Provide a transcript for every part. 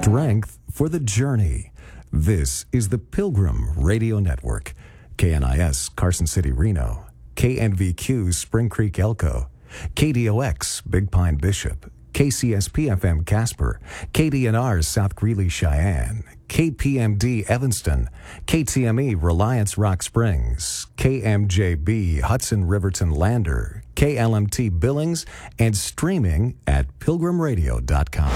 Strength for the journey. This is the Pilgrim Radio Network. KNIS Carson City, Reno. KNVQ Spring Creek, Elko. KDOX Big Pine, Bishop. KCSP-FM Casper. KDNR South Greeley, Cheyenne. KPMD Evanston. KTME Reliance Rock Springs. KMJB Hudson Riverton Lander. KLMT Billings, and streaming at pilgrimradio.com.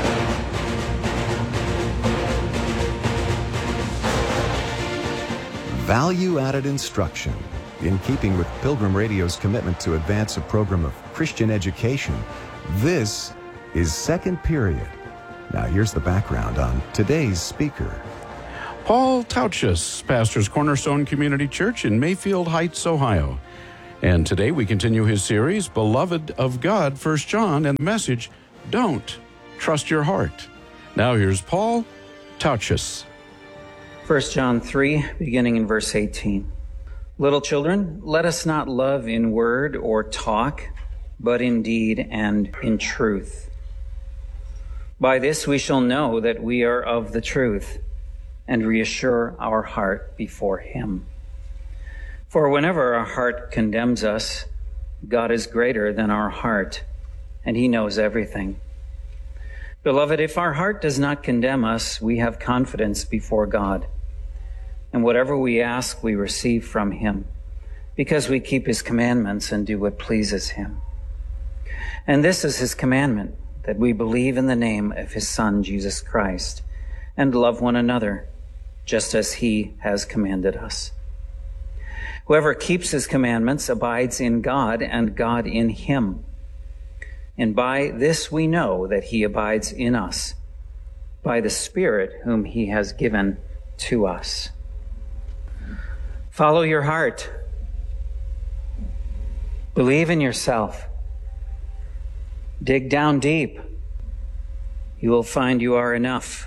Value-added instruction. In keeping with Pilgrim Radio's commitment to advance a program of Christian education, this is Second Period. Now here's the background on today's speaker. Paul Tauchus pastors Cornerstone Community Church in Mayfield Heights, Ohio. And today we continue his series, Beloved of God, 1 John, and the message, Don't Trust Your Heart. Now here's Paul Tauchus. 1 John 3, beginning in verse 18. Little children, let us not love in word or talk, but in deed and in truth. By this we shall know that we are of the truth, and reassure our heart before Him. For whenever our heart condemns us, God is greater than our heart, and He knows everything. Beloved, if our heart does not condemn us, we have confidence before God. And whatever we ask, we receive from Him, because we keep His commandments and do what pleases Him. And this is His commandment, that we believe in the name of His Son, Jesus Christ, and love one another, just as He has commanded us. Whoever keeps His commandments abides in God, and God in him. And by this we know that He abides in us, by the Spirit whom He has given to us. Follow your heart. Believe in yourself. Dig down deep. You will find you are enough.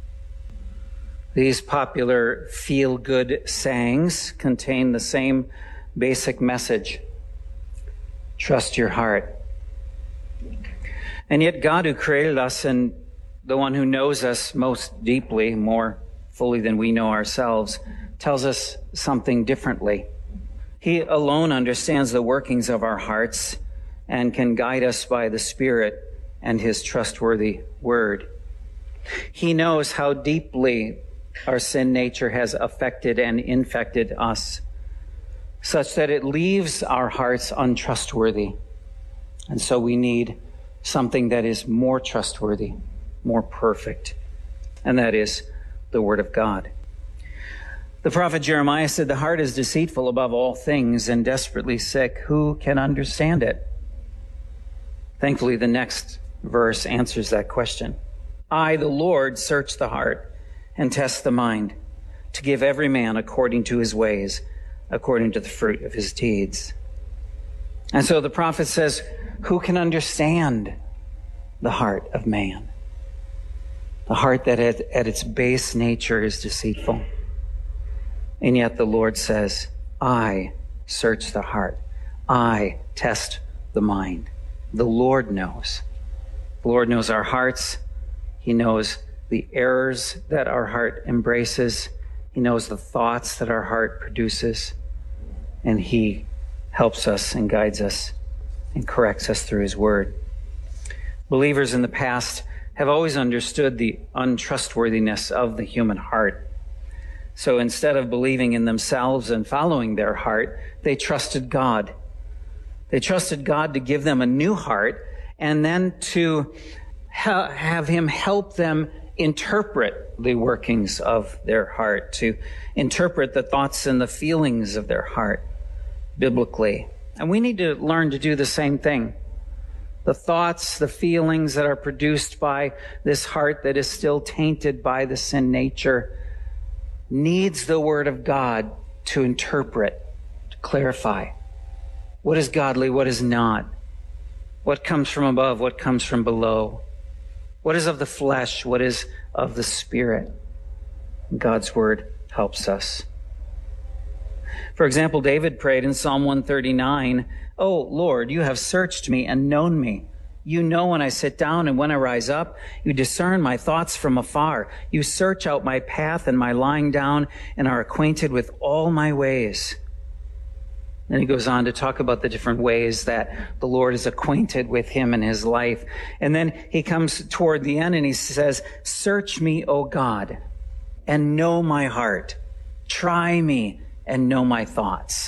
These popular feel-good sayings contain the same basic message. Trust your heart. And yet God, who created us and the one who knows us most deeply, more fully than we know ourselves, tells us something differently. He alone understands the workings of our hearts and can guide us by the Spirit and His trustworthy word. He knows how deeply our sin nature has affected and infected us, such that it leaves our hearts untrustworthy. And so we need something that is more trustworthy, more perfect, and that is the Word of God. The prophet Jeremiah said, the heart is deceitful above all things and desperately sick. Who can understand it? Thankfully, the next verse answers that question. I, the Lord, search the heart and test the mind, to give every man according to his ways, according to the fruit of his deeds. And so the prophet says, who can understand the heart of man? The heart that at its base nature is deceitful. And yet the Lord says, I search the heart. I test the mind. The Lord knows. The Lord knows our hearts. He knows the errors that our heart embraces. He knows the thoughts that our heart produces. And He helps us and guides us and corrects us through His word. Believers in the past have always understood the untrustworthiness of the human heart. So instead of believing in themselves and following their heart, they trusted God. They trusted God to give them a new heart and then to have Him help them interpret the workings of their heart, to interpret the thoughts and the feelings of their heart biblically. And we need to learn to do the same thing. The thoughts, the feelings that are produced by this heart that is still tainted by the sin nature needs the Word of God to interpret, to clarify. What is godly, what is not? What comes from above, what comes from below? What is of the flesh, what is of the Spirit? God's Word helps us. For example, David prayed in Psalm 139, "O Lord, you have searched me and known me. You know when I sit down and when I rise up. You discern my thoughts from afar. You search out my path and my lying down and are acquainted with all my ways. Then he goes on to talk about the different ways that the Lord is acquainted with him in his life. And then he comes toward the end and he says, search me, O God, and know my heart. Try me and know my thoughts.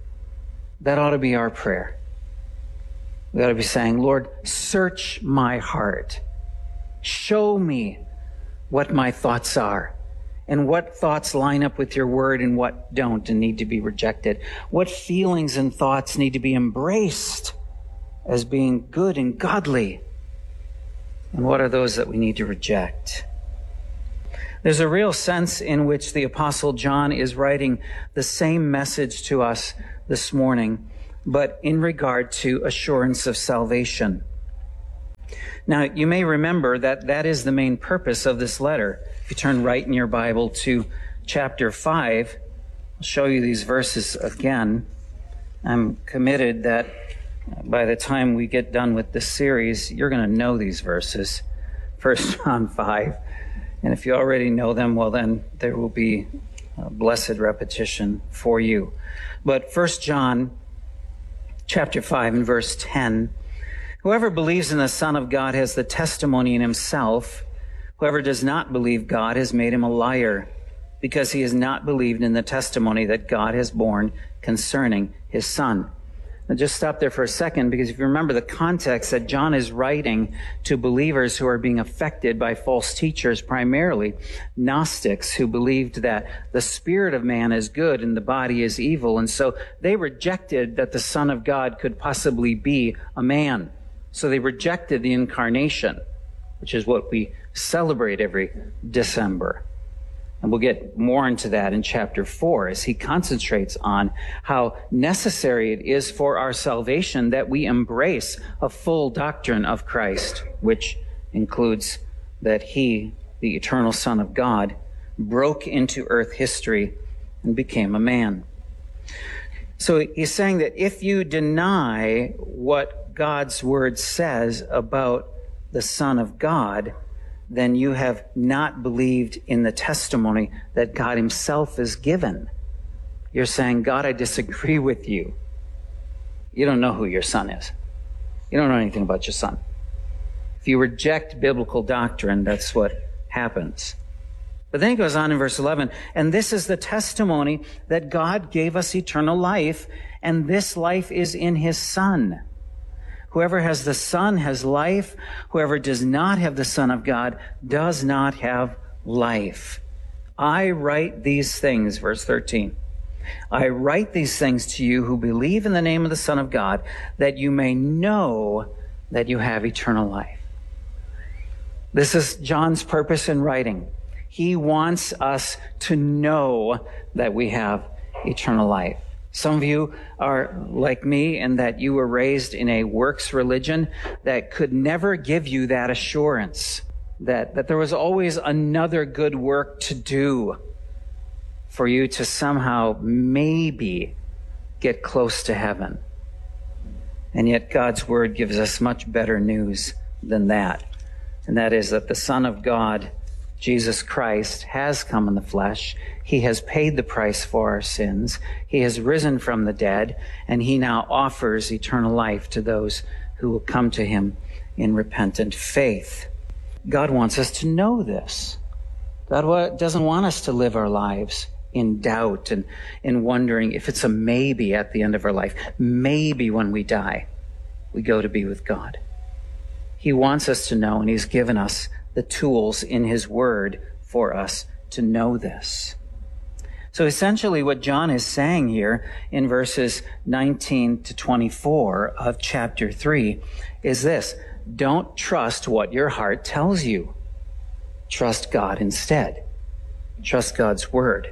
That ought to be our prayer. We ought to be saying, Lord, search my heart. Show me what my thoughts are and what thoughts line up with your word and what don't and need to be rejected. What feelings and thoughts need to be embraced as being good and godly, and what are those that we need to reject? There's a real sense in which the Apostle John is writing the same message to us this morning, but in regard to assurance of salvation. Now, you may remember that that is the main purpose of this letter. If you turn right in your Bible to chapter 5, I'll show you these verses again. I'm committed that by the time we get done with this series, you're going to know these verses. 1 John 5. And if you already know them, well, then there will be a blessed repetition for you. But 1 John chapter 5 and verse 10, whoever believes in the Son of God has the testimony in himself. Whoever does not believe God has made him a liar, because he has not believed in the testimony that God has borne concerning his Son. Now just stop there for a second, because if you remember the context that John is writing to believers who are being affected by false teachers, primarily Gnostics, who believed that the spirit of man is good and the body is evil. And so they rejected that the Son of God could possibly be a man. So they rejected the incarnation, which is what we celebrate every December. And we'll get more into that in chapter 4 as he concentrates on how necessary it is for our salvation that we embrace a full doctrine of Christ, which includes that he, the eternal Son of God, broke into earth history and became a man. So he's saying that if you deny what God's word says about the Son of God, then you have not believed in the testimony that God himself has given. You're saying, God, I disagree with you. You don't know who your Son is. You don't know anything about your Son. If you reject biblical doctrine, that's what happens. But then he goes on in verse 11, and this is the testimony that God gave us eternal life, and this life is in his Son. Whoever has the Son has life. Whoever does not have the Son of God does not have life. I write these things, verse 13. I write these things to you who believe in the name of the Son of God, that you may know that you have eternal life. This is John's purpose in writing. He wants us to know that we have eternal life. Some of you are like me in that you were raised in a works religion that could never give you that assurance that there was always another good work to do for you to somehow maybe get close to heaven. And yet God's word gives us much better news than that. And that is that the Son of God, Jesus Christ, has come in the flesh. He has paid the price for our sins. He has risen from the dead, and he now offers eternal life to those who will come to him in repentant faith. God wants us to know this. God doesn't want us to live our lives in doubt and in wondering if it's a maybe at the end of our life. Maybe when we die, we go to be with God. He wants us to know, and he's given us the tools in his word for us to know this. So essentially what John is saying here in verses 19 to 24 of chapter 3 is this: don't trust what your heart tells you. Trust God instead. Trust God's word.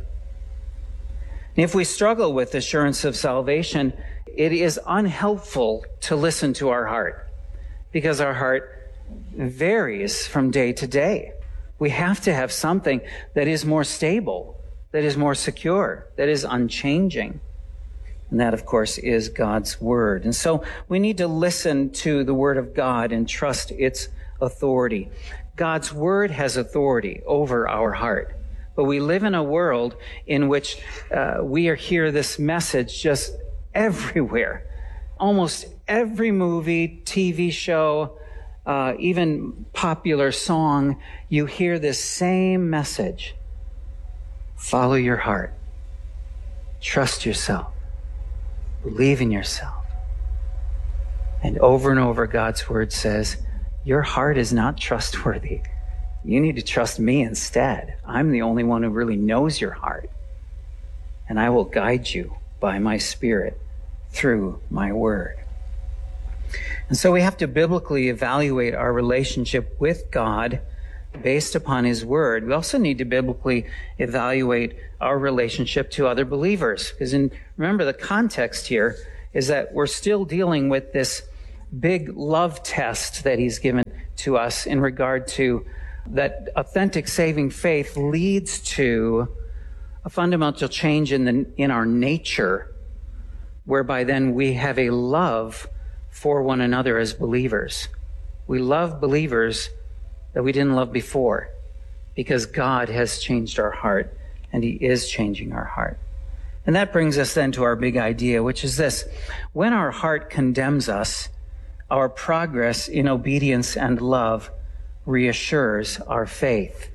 And if we struggle with assurance of salvation, it is unhelpful to listen to our heart, because our heart varies from day to day. We have to have something that is more stable, that is more secure, that is unchanging. And that, of course, is God's Word. And so we need to listen to the Word of God and trust its authority. God's Word has authority over our heart. But we live in a world in which we hear this message just everywhere. Almost every movie, TV show, even popular song, you hear this same message. Follow your heart. Trust yourself. Believe in yourself. And over, God's Word says, your heart is not trustworthy. You need to trust me instead. I'm the only one who really knows your heart. And I will guide you by my Spirit through my Word. And so we have to biblically evaluate our relationship with God based upon His Word. We also need to biblically evaluate our relationship to other believers. Because remember, the context here is that we're still dealing with this big love test that He's given to us in regard to that authentic saving faith leads to a fundamental change in our nature, whereby then we have a love for one another as believers. We love believers that we didn't love before because God has changed our heart and He is changing our heart. And that brings us then to our big idea, which is this. When our heart condemns us, our progress in obedience and love reassures our faith.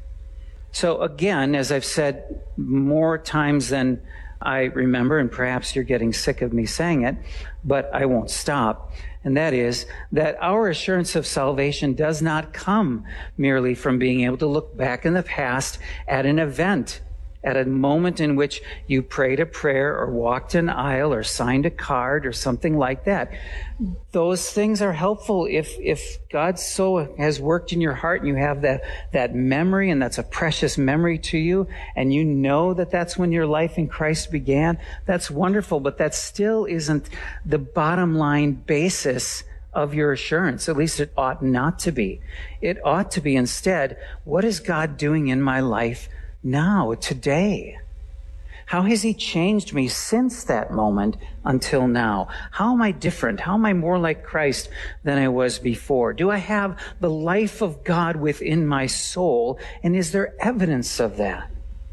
So again, as I've said more times than I remember, and perhaps you're getting sick of me saying it, but I won't stop. And that is that our assurance of salvation does not come merely from being able to look back in the past at an event, at a moment in which you prayed a prayer or walked an aisle or signed a card or something like that. Those things are helpful if God so has worked in your heart and you have that memory, and that's a precious memory to you, and you know that that's when your life in Christ began. That's wonderful, but that still isn't the bottom line basis of your assurance. At least it ought not to be. It ought to be instead, what is God doing in my life now, today? How has He changed me since that moment until now? How am I different? How am I more like Christ than I was before? Do I have the life of God within my soul? And is there evidence of that?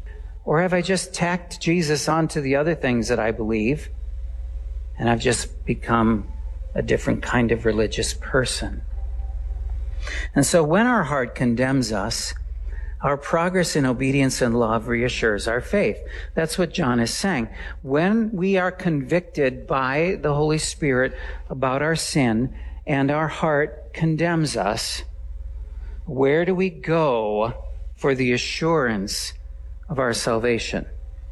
Or have I just tacked Jesus onto the other things that I believe, and I've just become a different kind of religious person? And so when our heart condemns us, our progress in obedience and love reassures our faith. That's what John is saying. When we are convicted by the Holy Spirit about our sin and our heart condemns us, where do we go for the assurance of our salvation?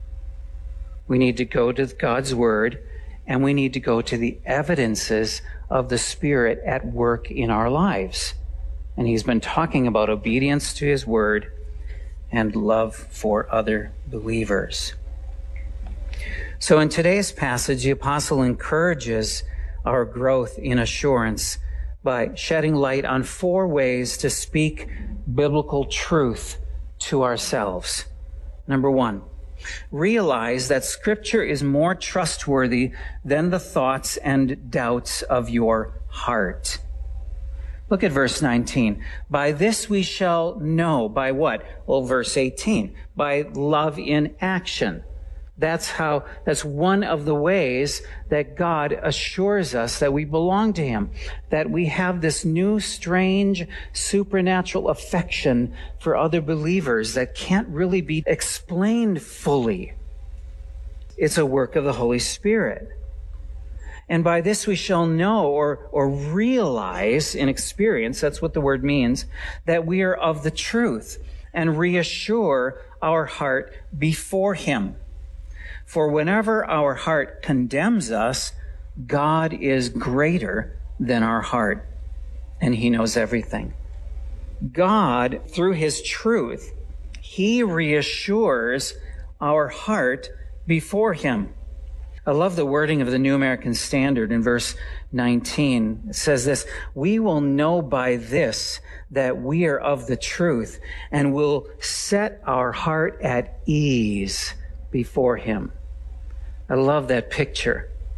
We need to go to God's Word, and we need to go to the evidences of the Spirit at work in our lives. And He's been talking about obedience to His Word and love for other believers. So in today's passage, the apostle encourages our growth in assurance by shedding light on 4 ways to speak biblical truth to ourselves. Number 1, realize that Scripture is more trustworthy than the thoughts and doubts of your heart. Look at verse 19. By this we shall know. By what? Well, verse 18. By love in action. That's one of the ways that God assures us that we belong to Him, that we have this new, strange, supernatural affection for other believers that can't really be explained fully. It's a work of the Holy Spirit. And by this we shall know or realize in experience, that's what the word means, that we are of the truth, and reassure our heart before Him. For whenever our heart condemns us, God is greater than our heart, and He knows everything. God, through His truth, He reassures our heart before Him. I love the wording of the New American Standard in verse 19. It says this, we will know by this that we are of the truth, and will set our heart at ease before Him. I love that picture.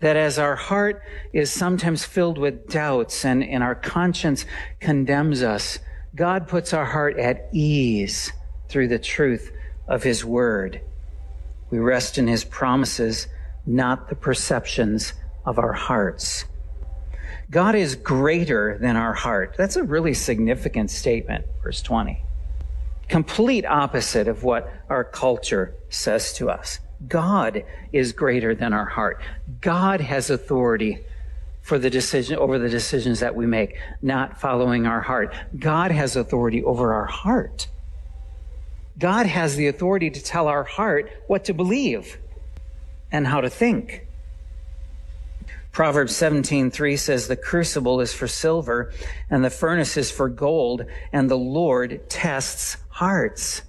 That as our heart is sometimes filled with doubts and our conscience condemns us, God puts our heart at ease through the truth of his word. We rest in his promises, not the perceptions of our hearts. God is greater than our heart. That's a really significant statement, verse 20. Complete opposite of what our culture says to us. God is greater than our heart. God has authority for the decision, over the decisions that we make, not following our heart. God has authority over our heart. God has the authority to tell our heart what to believe and how to think. Proverbs 17:3 says, "The crucible is for silver, and the furnace is for gold, and the Lord tests hearts."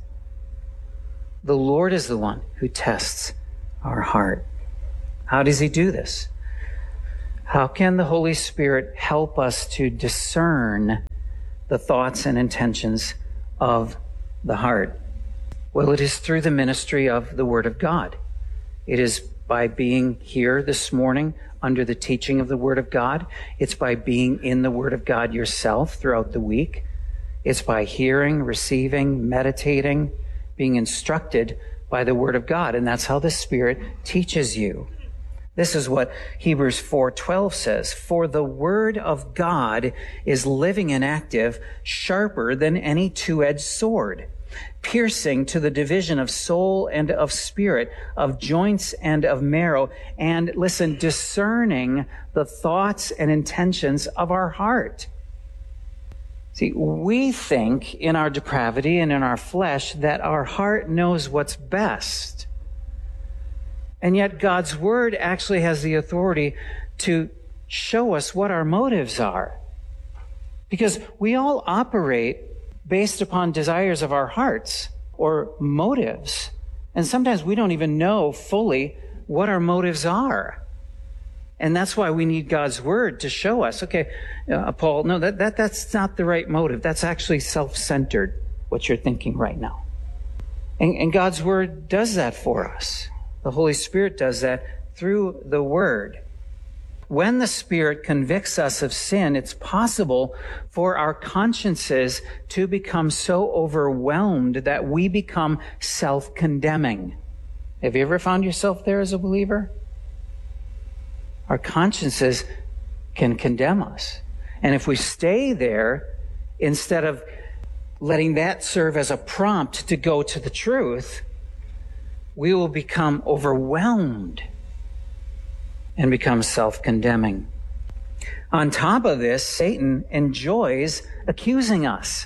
The Lord is the one who tests our heart. How does he do this? How can the Holy Spirit help us to discern the thoughts and intentions of the heart? Well, it is through the ministry of the Word of God. It is by being here this morning under the teaching of the Word of God. It's by being in the Word of God yourself throughout the week. It's by hearing, receiving, meditating, being instructed by the Word of God. And that's how the Spirit teaches you. This is what Hebrews 4:12 says, "For the Word of God is living and active, sharper than any two-edged sword, piercing to the division of soul and of spirit, of joints and of marrow, and," listen, "discerning the thoughts and intentions of our heart." See, we think in our depravity and in our flesh that our heart knows what's best. And yet God's word actually has the authority to show us what our motives are. Because we all operate based upon desires of our hearts or motives. And sometimes we don't even know fully what our motives are. And that's why we need God's word to show us, okay, Paul, no, that's not the right motive. That's actually self-centered, what you're thinking right now. And God's word does that for us. The Holy Spirit does that through the word. When the Spirit convicts us of sin, it's possible for our consciences to become so overwhelmed that we become self-condemning. Have you ever found yourself there as a believer? Our consciences can condemn us. And if we stay there, instead of letting that serve as a prompt to go to the truth, we will become overwhelmed and become self-condemning. On top of this, Satan enjoys accusing us.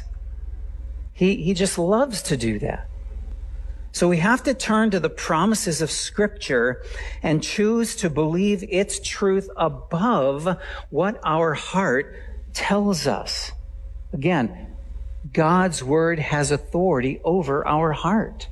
He just loves to do that. So we have to turn to the promises of Scripture and choose to believe its truth above what our heart tells us. Again, God's word has authority over our heart.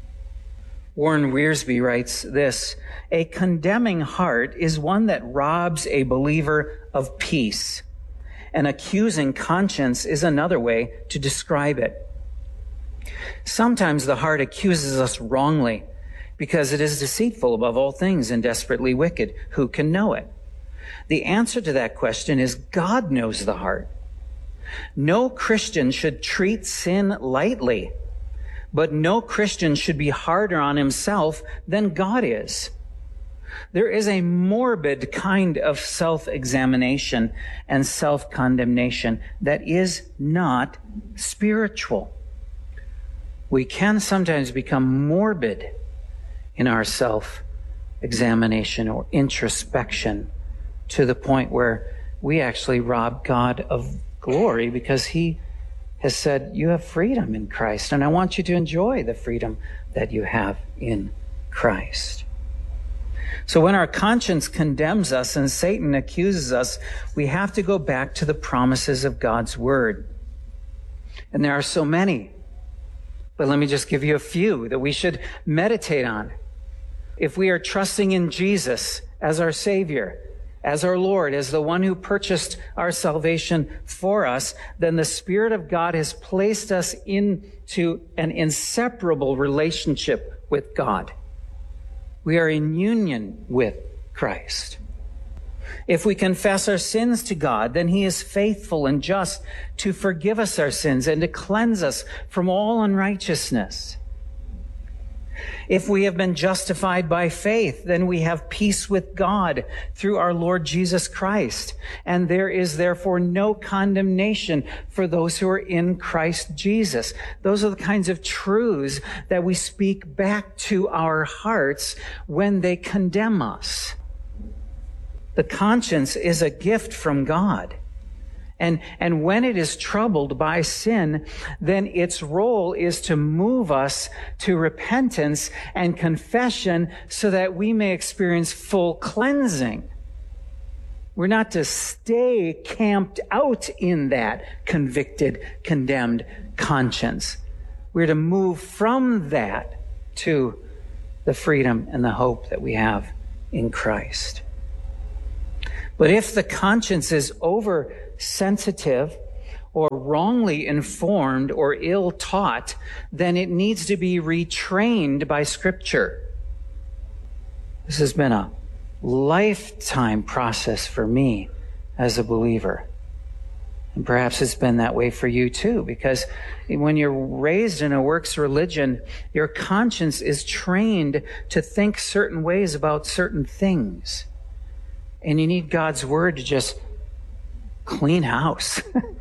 Warren Wiersbe writes this, "A condemning heart is one that robs a believer of peace. An accusing conscience is another way to describe it. Sometimes the heart accuses us wrongly because it is deceitful above all things and desperately wicked. Who can know it? The answer to that question is God knows the heart. No Christian should treat sin lightly, but no Christian should be harder on himself than God is. There is a morbid kind of self-examination and self-condemnation that is not spiritual. We can sometimes become morbid in our self-examination or introspection to the point where we actually rob God of glory because he has said, you have freedom in Christ, and I want you to enjoy the freedom that you have in Christ. So when our conscience condemns us and Satan accuses us, we have to go back to the promises of God's word. And there are so many. But let me just give you a few that we should meditate on. If we are trusting in Jesus as our Savior, as our Lord, as the one who purchased our salvation for us, then the Spirit of God has placed us into an inseparable relationship with God. We are in union with Christ. If we confess our sins to God, then he is faithful and just to forgive us our sins and to cleanse us from all unrighteousness. If we have been justified by faith, then we have peace with God through our Lord Jesus Christ. And there is therefore no condemnation for those who are in Christ Jesus. Those are the kinds of truths that we speak back to our hearts when they condemn us. The conscience is a gift from God. And when it is troubled by sin, then its role is to move us to repentance and confession so that we may experience full cleansing. We're not to stay camped out in that convicted, condemned conscience. We're to move from that to the freedom and the hope that we have in Christ. But if the conscience is oversensitive or wrongly informed or ill-taught, then it needs to be retrained by Scripture. This has been a lifetime process for me as a believer. And perhaps it's been that way for you too, because when you're raised in a works religion, your conscience is trained to think certain ways about certain things. And you need God's word to just clean house,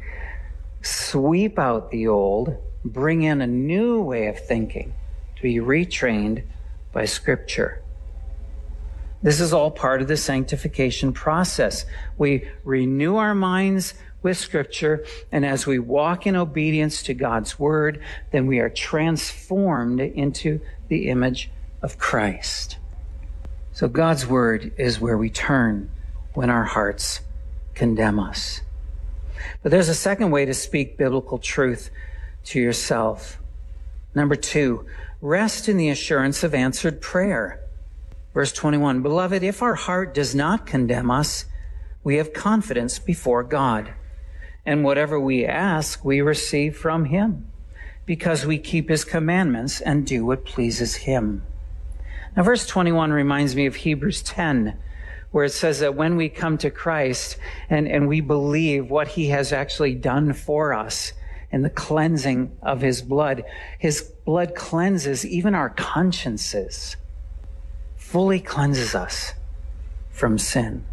sweep out the old, bring in a new way of thinking, to be retrained by Scripture. This is all part of the sanctification process. We renew our minds with Scripture, and as we walk in obedience to God's word, then we are transformed into the image of Christ. So God's word is where we turn when our hearts condemn us. But there's a second way to speak biblical truth to yourself. Number 2, rest in the assurance of answered prayer. Verse 21, Beloved, if our heart does not condemn us, we have confidence before God. And whatever we ask, we receive from him, because we keep his commandments and do what pleases him. Now, verse 21 reminds me of Hebrews 10, where it says that when we come to Christ and we believe what he has actually done for us in the cleansing of his blood cleanses even our consciences, fully cleanses us from sin.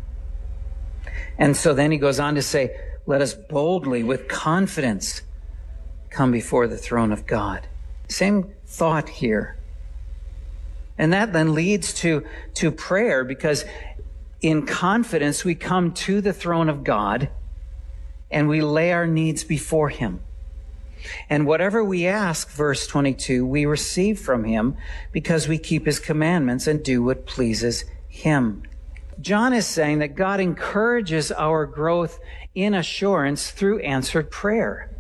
And so then he goes on to say, let us boldly, with confidence, come before the throne of God. Same thought here. And that then leads to prayer, because in confidence we come to the throne of God and we lay our needs before him. And whatever we ask, verse 22, we receive from him because we keep his commandments and do what pleases him. John is saying that God encourages our growth in assurance through answered prayer.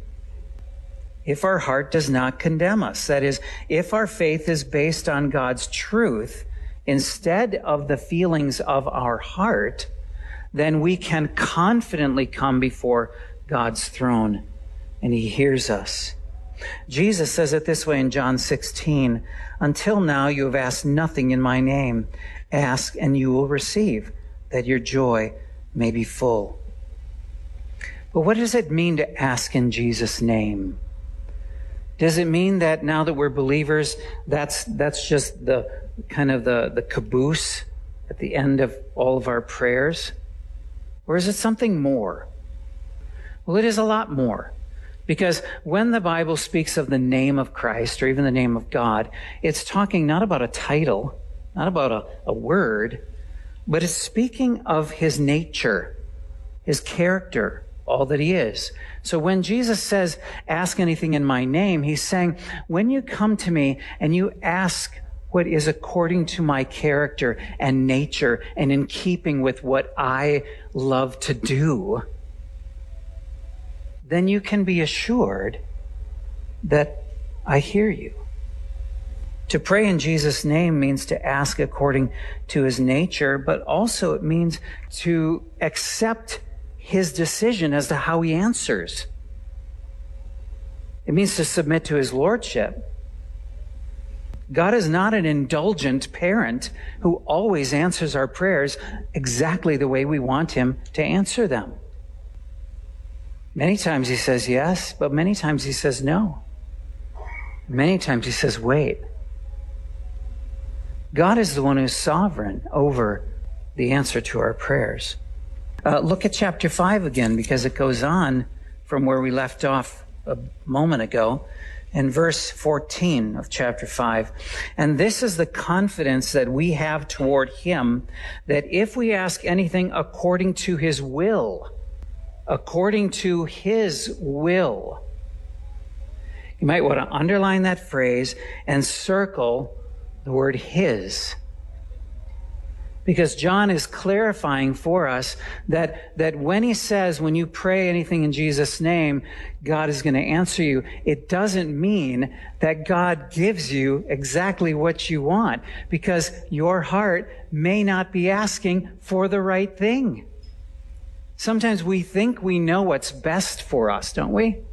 If our heart does not condemn us, that is, if our faith is based on God's truth instead of the feelings of our heart, then we can confidently come before God's throne and he hears us. Jesus says it this way in John 16, Until now you have asked nothing in my name. Ask and you will receive, that your joy may be full. But what does it mean to ask in Jesus' name? Does it mean that now that we're believers, that's just the kind of the caboose at the end of all of our prayers? Or is it something more? Well, it is a lot more. Because when the Bible speaks of the name of Christ or even the name of God, it's talking not about a title, not about a word, but it's speaking of his nature, his character, all that he is. So when Jesus says, ask anything in my name, he's saying, when you come to me and you ask what is according to my character and nature and in keeping with what I love to do, then you can be assured that I hear you. To pray in Jesus' name means to ask according to his nature, but also it means to accept his decision as to how he answers. It means to submit to his lordship. God is not an indulgent parent who always answers our prayers exactly the way we want him to answer them. Many times he says yes, but many times he says no. Many times he says wait. God is the one who's sovereign over the answer to our prayers. Look at chapter 5 again, because it goes on from where we left off a moment ago in verse 14 of chapter 5. And this is the confidence that we have toward him, that if we ask anything according to his will, according to his will, you might want to underline that phrase and circle the word his. Because John is clarifying for us that when he says, when you pray anything in Jesus' name, God is going to answer you, it doesn't mean that God gives you exactly what you want, because your heart may not be asking for the right thing. Sometimes we think we know what's best for us, don't we?